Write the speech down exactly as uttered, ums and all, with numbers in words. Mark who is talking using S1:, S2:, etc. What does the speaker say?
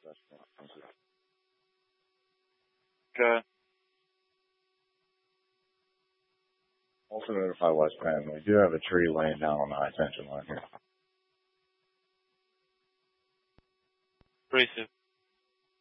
S1: Okay.
S2: Also notify West Penn. We do have a tree laying down on the high tension line here.
S1: Pretty soon.